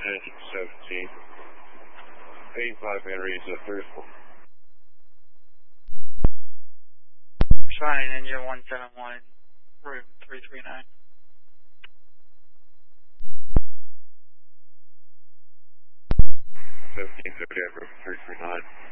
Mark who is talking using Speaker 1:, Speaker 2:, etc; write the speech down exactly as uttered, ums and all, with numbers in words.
Speaker 1: engine seventeen. eighty-five Henry is the third floor.
Speaker 2: Responding engine one seven one, room three three nine.
Speaker 1: seventeen Zodiac, room three three nine.